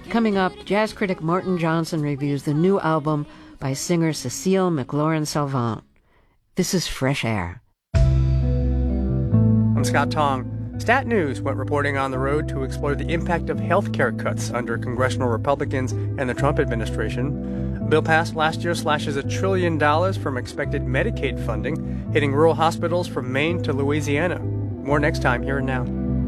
Coming up, jazz critic Martin Johnson reviews the new album by singer Cécile McLorin-Salvant. This is Fresh Air. I'm Scott Tong. Stat News went reporting on the road to explore the impact of health care cuts under congressional Republicans and the Trump administration. A bill passed last year slashes $1 trillion from expected Medicaid funding, hitting rural hospitals from Maine to Louisiana. More next time, Here and Now.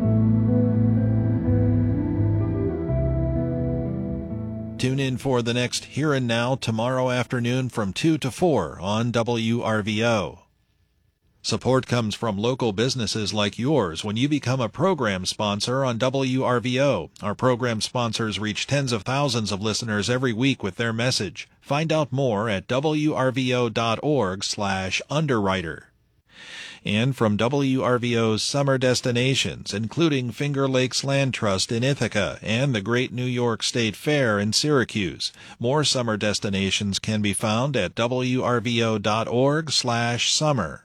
Tune in for the next Here and Now tomorrow afternoon from 2 to 4 on WRVO. Support comes from local businesses like yours when you become a program sponsor on WRVO. Our program sponsors reach tens of thousands of listeners every week with their message. Find out more at wrvo.org/underwriter. And from WRVO's summer destinations, including Finger Lakes Land Trust in Ithaca and the Great New York State Fair in Syracuse. More summer destinations can be found at wrvo.org/summer.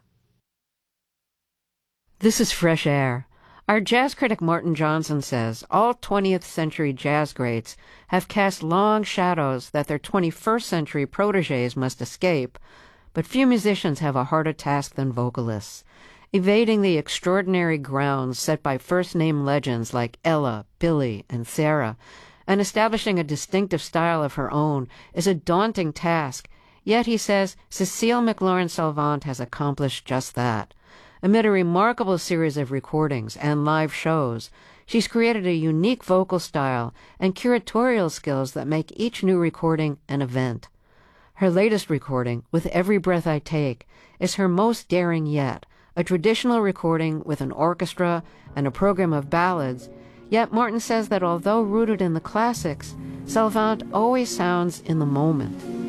This is Fresh Air. Our jazz critic Martin Johnson says all 20th century jazz greats have cast long shadows that their 21st century protégés must escape, but few musicians have a harder task than vocalists. Evading the extraordinary grounds set by first-name legends like Ella, Billy, and Sarah, and establishing a distinctive style of her own is a daunting task. Yet, he says, Cécile McLorin-Salvant has accomplished just that. Amid a remarkable series of recordings and live shows, she's created a unique vocal style and curatorial skills that make each new recording an event. Her latest recording, With Every Breath I Take, is her most daring yet, a traditional recording with an orchestra and a program of ballads, yet Martin says that although rooted in the classics, Salvant always sounds in the moment.